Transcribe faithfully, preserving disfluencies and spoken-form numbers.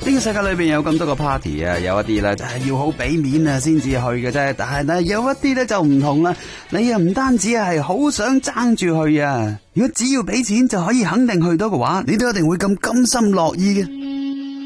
呢個世界裏邊有咁多個 party 啊，有一啲咧就係要好俾面啊先至去嘅啫，但係咧有一啲咧就唔同啦，你啊唔單止係好想爭住去啊，如果只要俾錢就可以肯定去到嘅話，你都一定會咁甘心樂意嘅。